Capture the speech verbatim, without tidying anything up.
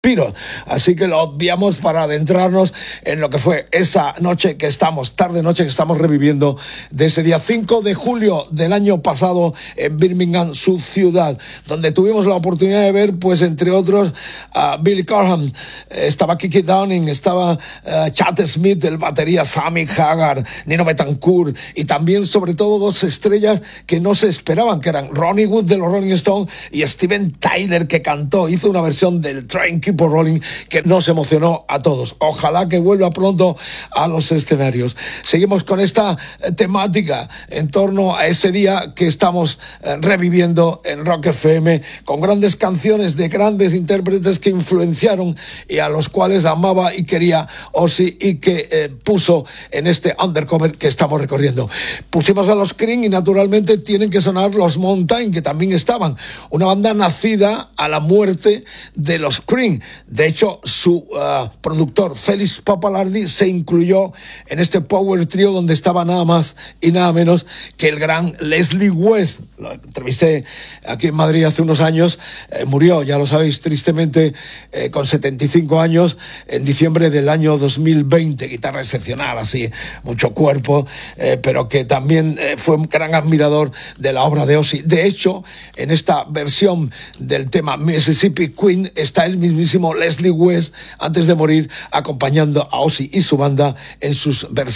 Piro. Así que lo obviamos para adentrarnos en lo que fue esa noche que estamos, tarde noche que estamos reviviendo de ese día cinco de julio del año pasado en Birmingham, su ciudad, donde tuvimos la oportunidad de ver, pues entre otros, a Billy Corgan, estaba Kiki Downing, estaba uh, Chad Smith, el batería Sammy Hagar, Nino Betancourt y también sobre todo dos estrellas que no se esperaban, que eran Ronnie Wood de los Rolling Stones y Steven Tyler, que cantó, hizo una versión del Train Keep on Rolling que nos emocionó a todos. Ojalá que vuelva pronto a los escenarios. Seguimos con esta temática en torno a ese día que estamos eh, reviviendo en Rock F M, con grandes canciones de grandes intérpretes que influenciaron y a los cuales amaba y quería Ozzy y que eh, puso en este undercover que estamos recorriendo. Pusimos a los Cream y naturalmente tienen que sonar los Mountain, que también estaban, una banda nacida a la muerte de los Cream. De hecho, su uh, productor Félix Pappalardi se incluyó en este power trio donde estaba nada más y nada menos que el gran Leslie West. Lo entrevisté aquí en Madrid hace unos años, eh, murió, ya lo sabéis, tristemente eh, con setenta y cinco años en diciembre del año dos mil veinte. Guitarra excepcional, así, mucho cuerpo, eh, pero que también eh, fue un gran admirador de la obra de Ozzy. De hecho, en esta versión del tema Mississippi Queen está el mismísimo Leslie West, antes de morir, acompañando a Ozzy y su banda en sus versiones.